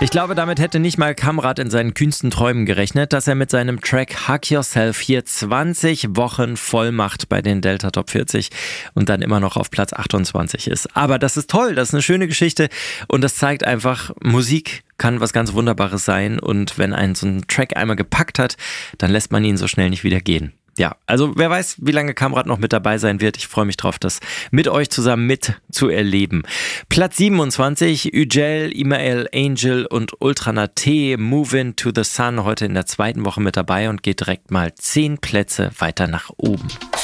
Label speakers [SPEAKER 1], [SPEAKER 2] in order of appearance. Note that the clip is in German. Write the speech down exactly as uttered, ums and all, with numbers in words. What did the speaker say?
[SPEAKER 1] Ich glaube, damit hätte nicht mal Kamrat in seinen kühnsten Träumen gerechnet, dass er mit seinem Track Hug Yourself hier zwanzig Wochen voll macht bei den Delta Top vierzig und dann immer noch auf Platz achtundzwanzig ist. Aber das ist toll, das ist eine schöne Geschichte und das zeigt einfach, Musik kann was ganz Wunderbares sein und wenn einen so ein Track einmal gepackt hat, dann lässt man ihn so schnell nicht wieder gehen. Ja, also wer weiß, wie lange Kamrat noch mit dabei sein wird. Ich freue mich drauf, das mit euch zusammen mitzuerleben. Platz siebenundzwanzig, Ücel, Imael, Angel und Ultrana T, Movin' to the Sun, heute in der zweiten Woche mit dabei und geht direkt mal zehn Plätze weiter nach oben.